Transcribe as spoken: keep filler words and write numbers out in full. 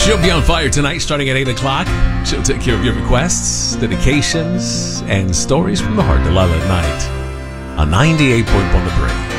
She'll be on fire tonight starting at eight o'clock. She'll take care of your requests, dedications, and stories from the heart. Delilah at night on ninety-eight point one The Break.